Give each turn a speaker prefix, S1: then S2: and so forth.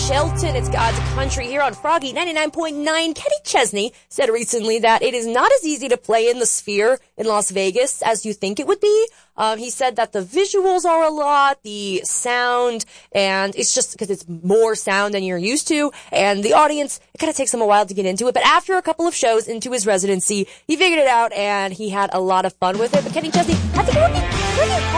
S1: Shelton. It's God's Country here on Froggy 99.9. Kenny Chesney said recently that it is not as easy to play in the Sphere in Las Vegas as you think it would be. He said that the visuals are a lot, the sound, and it's just because it's more sound than you're used to, and the audience, it kind of takes him a while to get into it, but after a couple of shows into his residency, he figured it out, and he had a lot of fun with it. But Kenny Chesney, I think it would be pretty